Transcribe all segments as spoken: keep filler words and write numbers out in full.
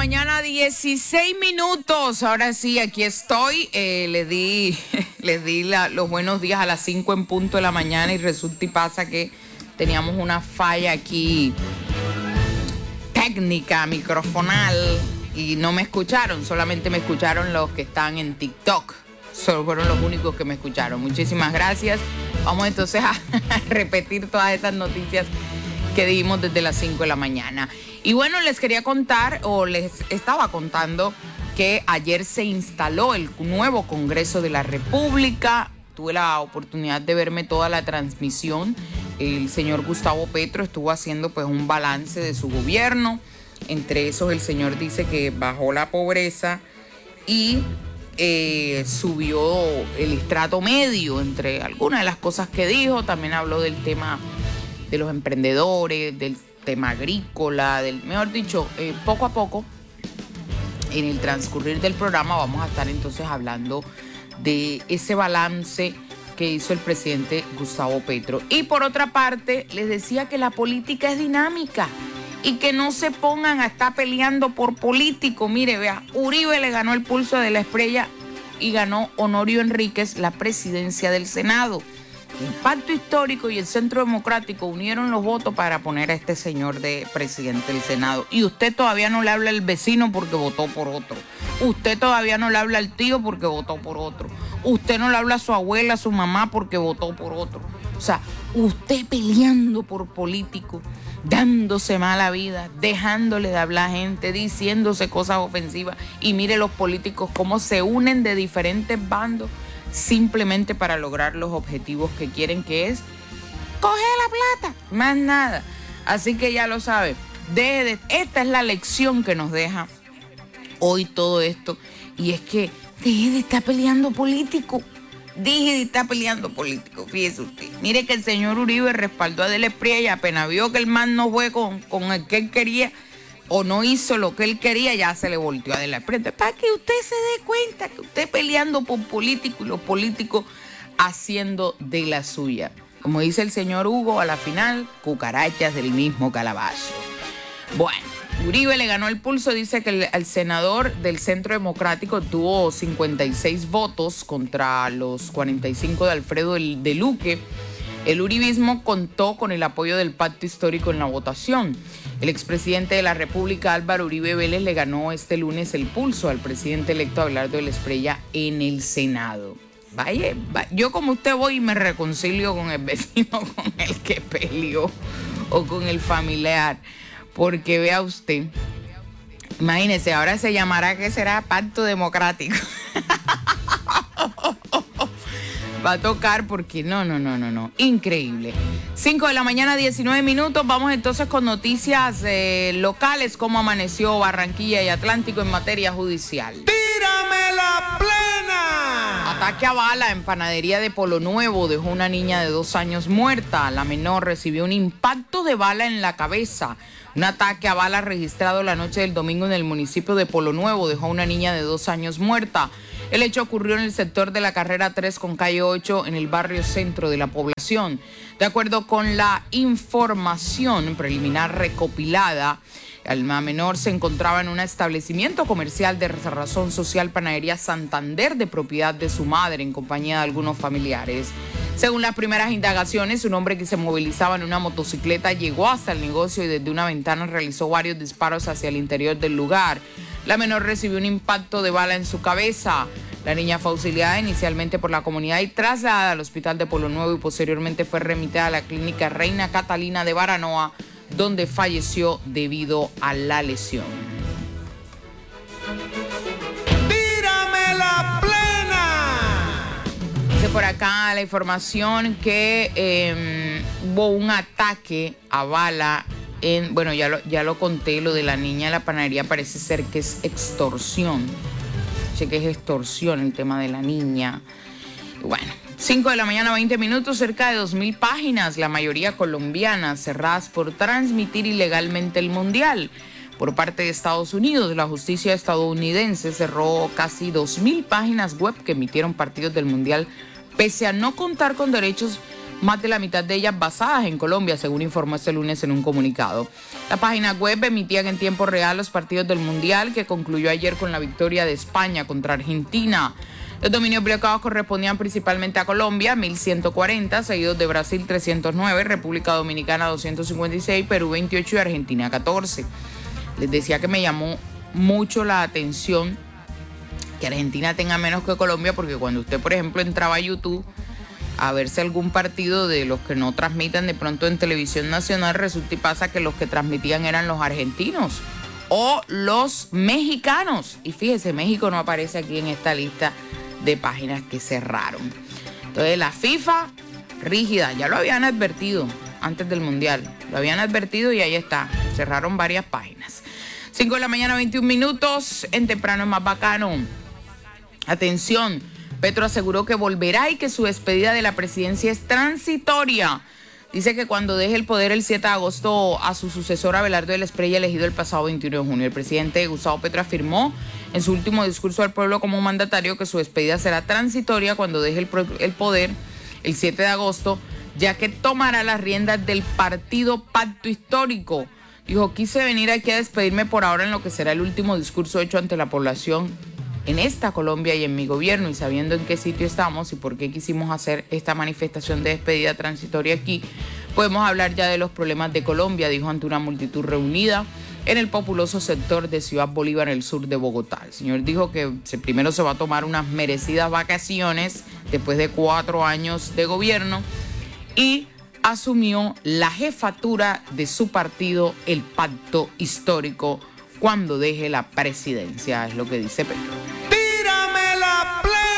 mañana, dieciséis minutos. Ahora sí, aquí estoy. Eh, le di, les di la, los buenos días a las cinco en punto de la mañana y resulta y pasa que teníamos una falla aquí técnica, microfonal, y no me escucharon. Solamente me escucharon los que están en TikTok. Solo fueron los únicos que me escucharon. Muchísimas gracias. Vamos entonces a repetir todas esas noticias que dimos desde las cinco de la mañana. Y bueno, les quería contar, o les estaba contando, que ayer se instaló el nuevo Congreso de la República. Tuve la oportunidad de verme toda la transmisión. El señor Gustavo Petro estuvo haciendo pues un balance de su gobierno. Entre esos, el señor dice que bajó la pobreza y eh, subió el estrato medio, entre algunas de las cosas que dijo. También habló del tema de los emprendedores, del tema agrícola, del, mejor dicho, eh, poco a poco, en el transcurrir del programa vamos a estar entonces hablando de ese balance que hizo el presidente Gustavo Petro. Y por otra parte, les decía que la política es dinámica y que no se pongan a estar peleando por político. Mire, vea, Uribe le ganó el pulso de la Espriella y ganó Honorio Enríquez la presidencia del Senado. El Pacto Histórico y el Centro Democrático unieron los votos para poner a este señor de presidente del Senado. Y usted todavía no le habla al vecino porque votó por otro. Usted todavía no le habla al tío porque votó por otro. Usted no le habla a su abuela, a su mamá porque votó por otro. O sea, usted peleando por político, dándose mala vida, dejándole de hablar a gente, diciéndose cosas ofensivas. Y mire los políticos cómo se unen de diferentes bandos simplemente para lograr los objetivos que quieren, que es coger la plata, más nada. Así que ya lo sabe, deje de, esta es la lección que nos deja hoy todo esto, y es que deje de estar peleando político, deje de estar peleando político. Fíjese usted, mire que el señor Uribe respaldó a Del Espriella y apenas vio que el man no fue con, con el que él quería, o no hizo lo que él quería, ya se le volteó a De la Espriella. Para que usted se dé cuenta que usted peleando por político y los políticos haciendo de la suya. Como dice el señor Hugo, a la final, cucarachas del mismo calabazo. Bueno, Uribe le ganó el pulso. Dice que el, el senador del Centro Democrático tuvo cincuenta y seis votos contra los cuarenta y cinco de Alfredo de Luque. El uribismo contó con el apoyo del Pacto Histórico en la votación. El expresidente de la República, Álvaro Uribe Vélez, le ganó este lunes el pulso al presidente electo Abelardo de la Espriella en el Senado. Vaya, vaya, yo como usted voy y me reconcilio con el vecino con el que peleó o con el familiar, porque vea usted, imagínese, ahora se llamará, ¿qué será? Pacto Democrático. Va a tocar porque no, no, no, no, no. Increíble. cinco de la mañana, diecinueve minutos. Vamos entonces con noticias eh, locales, cómo amaneció Barranquilla y Atlántico en materia judicial. ¡Tírame la plena! Ataque a bala en panadería de Polo Nuevo dejó una niña de dos años muerta. La menor recibió un impacto de bala en la cabeza. Un ataque a bala registrado la noche del domingo en el municipio de Polo Nuevo dejó a una niña de dos años muerta. El hecho ocurrió en el sector de la carrera tres con calle ocho en el barrio centro de la población. De acuerdo con la información preliminar recopilada, el menor se encontraba en un establecimiento comercial de razón social Panadería Santander de propiedad de su madre en compañía de algunos familiares. Según las primeras indagaciones, un hombre que se movilizaba en una motocicleta llegó hasta el negocio y desde una ventana realizó varios disparos hacia el interior del lugar. La menor recibió un impacto de bala en su cabeza. La niña fue auxiliada inicialmente por la comunidad y trasladada al hospital de Polo Nuevo y posteriormente fue remitida a la clínica Reina Catalina de Baranoa, donde falleció debido a la lesión. ¡Tírame la plena! Dice por acá la información que eh, hubo un ataque a bala en, bueno, ya lo, ya lo conté, lo de la niña en la panadería parece ser que es extorsión. Sé que es extorsión el tema de la niña. Bueno, cinco de la mañana, veinte minutos, cerca de dos mil páginas, la mayoría colombianas, cerradas por transmitir ilegalmente el Mundial. Por parte de Estados Unidos, la justicia estadounidense cerró casi dos mil páginas web que emitieron partidos del Mundial, pese a no contar con derechos más de la mitad de ellas basadas en Colombia, según informó este lunes en un comunicado. La página web emitía en tiempo real los partidos del Mundial, que concluyó ayer con la victoria de España contra Argentina. Los dominios bloqueados correspondían principalmente a Colombia, mil ciento cuarenta, seguidos de Brasil, trescientos nueve, República Dominicana, doscientos cincuenta y seis, Perú, veintiocho y Argentina, catorce. Les decía que me llamó mucho la atención que Argentina tenga menos que Colombia, porque cuando usted, por ejemplo, entraba a YouTube a verse algún partido de los que no transmitan de pronto en televisión nacional, resulta y pasa que los que transmitían eran los argentinos o los mexicanos. Y fíjese, México no aparece aquí en esta lista de páginas que cerraron. Entonces la FIFA, rígida, ya lo habían advertido antes del Mundial, lo habían advertido y ahí está, cerraron varias páginas. cinco de la mañana, veintiún minutos, en Temprano es Más Bacano. Atención, Petro aseguró que volverá y que su despedida de la presidencia es transitoria. Dice que cuando deje el poder el siete de agosto a su sucesor Abelardo de la Espriella, elegido el pasado veintiuno de junio. El presidente Gustavo Petro afirmó en su último discurso al pueblo como mandatario que su despedida será transitoria cuando deje el, el poder el siete de agosto, ya que tomará las riendas del partido Pacto Histórico. Dijo, quise venir aquí a despedirme por ahora en lo que será el último discurso hecho ante la población en esta Colombia y en mi gobierno, y sabiendo en qué sitio estamos y por qué quisimos hacer esta manifestación de despedida transitoria aquí, podemos hablar ya de los problemas de Colombia, dijo ante una multitud reunida en el populoso sector de Ciudad Bolívar, en el sur de Bogotá. El señor dijo que primero se va a tomar unas merecidas vacaciones después de cuatro años de gobierno y asumió la jefatura de su partido, el Pacto Histórico, cuando deje la presidencia, es lo que dice Petro. ¡Tírame la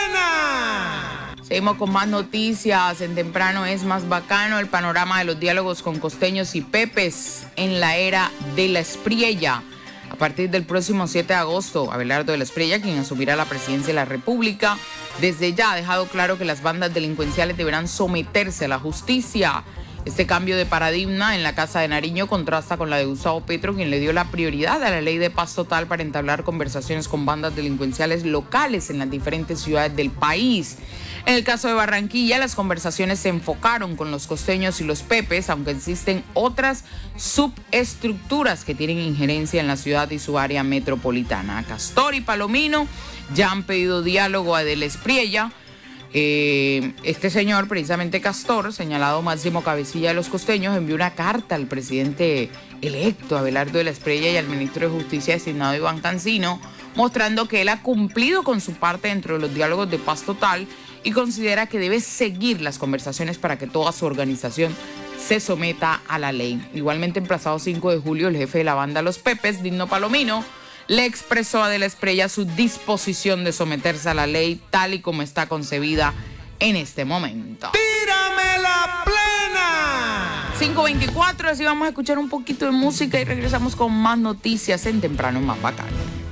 plena! Seguimos con más noticias. En Temprano es Más Bacano, el panorama de los diálogos con costeños y pepes en la era de la Espriella. A partir del próximo siete de agosto, Abelardo de la Espriella, quien asumirá la presidencia de la República, desde ya ha dejado claro que las bandas delincuenciales deberán someterse a la justicia. Este cambio de paradigma en la Casa de Nariño contrasta con la de Gustavo Petro, quien le dio la prioridad a la ley de paz total para entablar conversaciones con bandas delincuenciales locales en las diferentes ciudades del país. En el caso de Barranquilla, las conversaciones se enfocaron con los costeños y los pepes, aunque existen otras subestructuras que tienen injerencia en la ciudad y su área metropolitana. Castor y Palomino ya han pedido diálogo a de la Espriella. Eh, este señor, precisamente Castor, señalado máximo cabecilla de los costeños, envió una carta al presidente electo Abelardo de la Espriella y al ministro de Justicia designado Iván Cancino, mostrando que él ha cumplido con su parte dentro de los diálogos de paz total y considera que debe seguir las conversaciones para que toda su organización se someta a la ley. Igualmente, el pasado cinco de julio, el jefe de la banda Los Pepes, Digno Palomino, le expresó a de la Espriella su disposición de someterse a la ley tal y como está concebida en este momento. ¡Tírame la plena! cinco veinticuatro, así vamos a escuchar un poquito de música y regresamos con más noticias en Temprano Más Bacano.